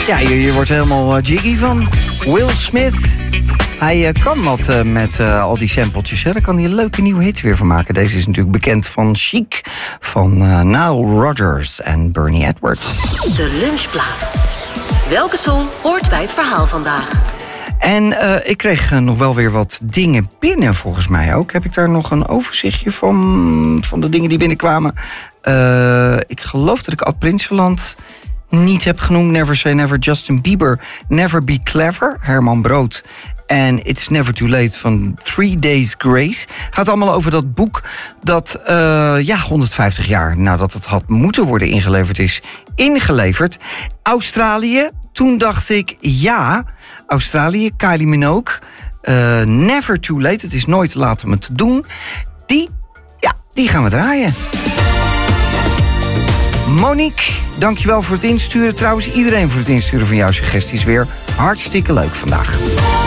Ja, je wordt helemaal jiggy van. Will Smith. Hij kan wat met al die sampletjes. Hè? Daar kan hij een leuke nieuwe hit weer van maken. Deze is natuurlijk bekend van Chic, van Nile Rodgers en Bernie Edwards. De lunchplaat. Welke song hoort bij het verhaal vandaag? En ik kreeg nog wel weer wat dingen binnen, volgens mij ook. Heb ik daar nog een overzichtje van de dingen die binnenkwamen? Ik geloof dat ik Ad Prinsenland niet heb genoemd. Never Say Never, Justin Bieber. Never Be Clever, Herman Brood. En It's Never Too Late van 3 Days Grace. Gaat allemaal over dat boek dat 150 jaar nadat het had moeten worden ingeleverd is ingeleverd. Australië, toen dacht ik Australië, Kylie Minogue. Never Too Late, het is nooit te laat om het te doen. Die gaan we draaien. Monique, dankjewel voor het insturen. Trouwens, iedereen voor het insturen van jouw suggesties weer. Hartstikke leuk vandaag.